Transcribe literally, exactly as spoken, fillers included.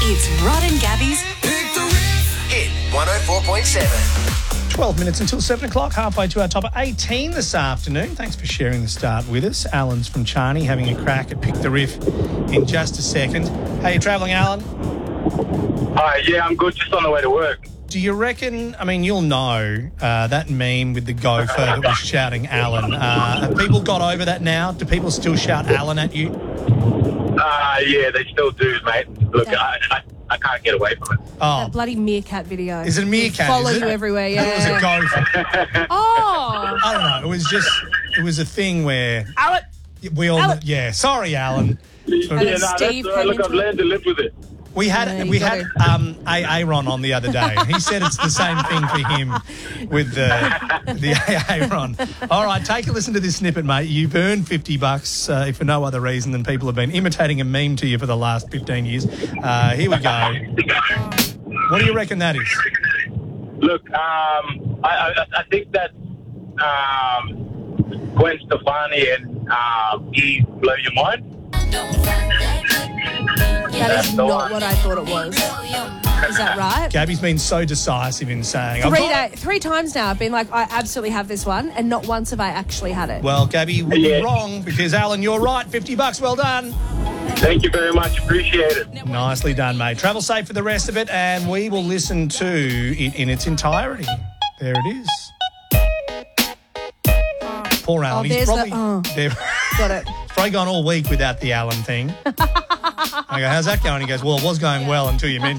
It's Rod and Gabby's Pick the Riff. Hit one oh four point seven. twelve minutes until seven o'clock, halfway to our top of eighteen this afternoon. Thanks for sharing the start with us. Alan's from Charney having a crack at Pick the Riff in just a second. How you travelling, Alan? Hi, yeah, I'm good, just on the way to work. Do you reckon, I mean, you'll know uh, that meme with the gopher that was shouting Alan. Uh, have people got over that now? Do people still shout Alan at you? Uh, yeah, they still do, mate. Look, I, I, I can't get away from it. Oh, That bloody meerkat video. is it a meerkat? Follow is it? you everywhere, yeah. It was a gopher. Oh, I don't know. It was just, it was a thing where Alan. we all, Alan. yeah, sorry, Alan. Yeah, then no, that's Steve all right. came Look, I've into it. learned to live with it. We had Yeah, you we got had to. um, A- Aaron on the other day. He said it's the same thing for him with the the Aaron. All right, take a listen to this snippet, mate. You've earned fifty bucks, uh, if for no other reason than people have been imitating a meme to you for the last fifteen years. Uh, here we go. What do you reckon that is? Look, um, I, I, I think that um, Gwen Stefani and uh, Eve Blow Your Mind. That is the not one. what I thought it was. Is that right? Gabby's been so decisive in saying. I've Three, got- day, three times now I've been like, I absolutely have this one, and not once have I actually had it. Well, Gabby would be Yeah. wrong because, Alan, you're right. fifty bucks, well done. Thank you very much. Appreciate it. Nicely done, mate. Travel safe for the rest of it, and we will listen to it in its entirety. There it is. Poor Alan. Oh, He's there's the- probably, oh. there- Got it. probably gone all week without the Alan thing. I go, how's that going? He goes, well, it was going well until you mentioned